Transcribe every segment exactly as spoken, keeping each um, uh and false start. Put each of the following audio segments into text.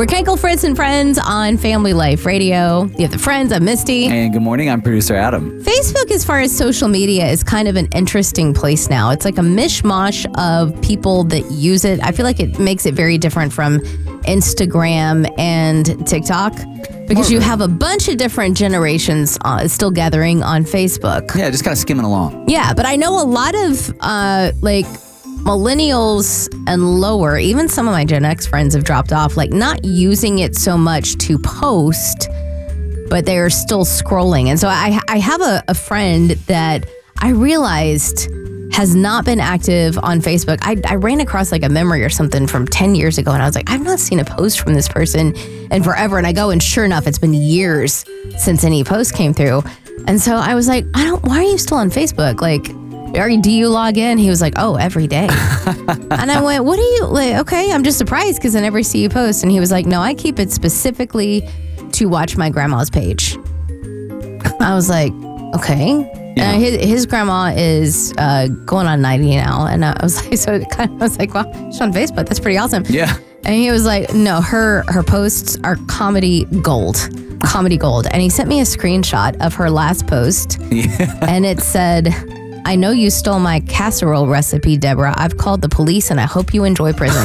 We're Kenkel, Fritz, and Friends on Family Life Radio. You have the Friends, I'm Misty. And good morning, I'm producer Adam. Facebook, as far as social media, is kind of an interesting place now. It's like a mishmash of people that use it. I feel like it makes it very different from Instagram and TikTok because you have a bunch of different generations uh, still gathering on Facebook. Yeah, just kind of skimming along. Yeah, but I know a lot of uh, like millennials and lower, even some of my Gen X friends have dropped off, like not using it so much to post, but they are still scrolling. And so I, I have a, a friend that I realized has not been active on Facebook. I, I ran across like a memory or something from ten years ago, and I was like, I've not seen a post from this person in forever. And I go, and sure enough, it's been years since any post came through. And so I was like, I don't, why are you still on Facebook? Like, Are you, do you log in? He was like, oh, every day. And I went, what are you, like, okay, I'm just surprised because I never see you post. And he was like, no, I keep it specifically to watch my grandma's page. I was like, okay. Yeah. And his, his grandma is uh, going on ninety now. And I was like, so it kind of, I was like, well, she's on Facebook. That's pretty awesome. Yeah. And he was like, no, her, her posts are comedy gold. Comedy gold. And he sent me a screenshot of her last post. Yeah. And it said, I know you stole my casserole recipe, Deborah. I've called the police and I hope you enjoy prison.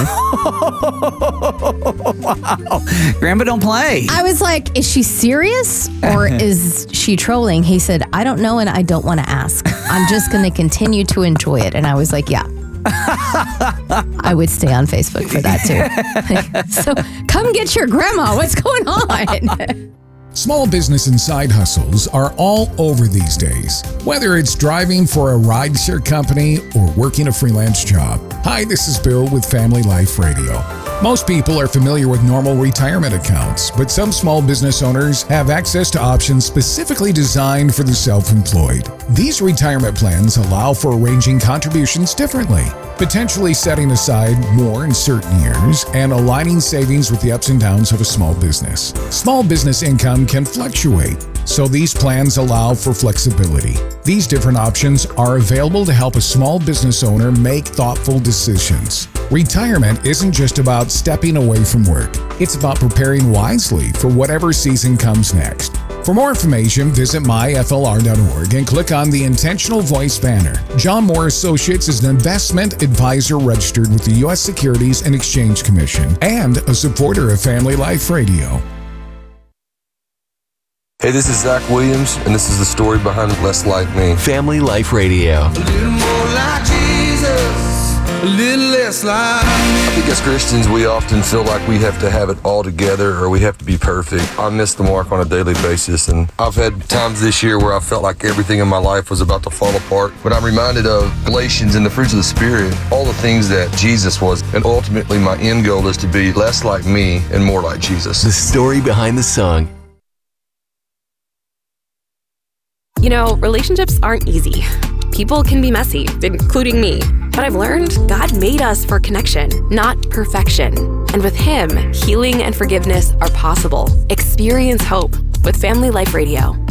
Wow. Grandma don't play. I was like, is she serious or is she trolling? He said, I don't know and I don't want to ask. I'm just going to continue to enjoy it. And I was like, yeah. I would stay on Facebook for that too. So come get your grandma. What's going on? Small business and side hustles are all over these days, whether it's driving for a rideshare company or working a freelance job. Hi, this is Bill with Family Life Radio. Most people are familiar with normal retirement accounts, but some small business owners have access to options specifically designed for the self-employed. These retirement plans allow for arranging contributions differently, potentially setting aside more in certain years and aligning savings with the ups and downs of a small business. Small business income can fluctuate, so these plans allow for flexibility. These different options are available to help a small business owner make thoughtful decisions. Retirement isn't just about stepping away from work. It's about preparing wisely for whatever season comes next. For more information, visit my f l r dot org and click on the Intentional Voice banner. John Moore Associates is an investment advisor registered with the U S Securities and Exchange Commission and a supporter of Family Life Radio. Hey, this is Zach Williams, and this is the story behind Less Like Me. Family Life Radio. A little more like Jesus, a little less like me. I think as Christians, we often feel like we have to have it all together or we have to be perfect. I miss the mark on a daily basis, and I've had times this year where I felt like everything in my life was about to fall apart. But I'm reminded of Galatians and the fruits of the Spirit, all the things that Jesus was, and ultimately my end goal is to be less like me and more like Jesus. The story behind the song. You know, relationships aren't easy. People can be messy, including me. But I've learned God made us for connection, not perfection. And with Him, healing and forgiveness are possible. Experience hope with Family Life Radio.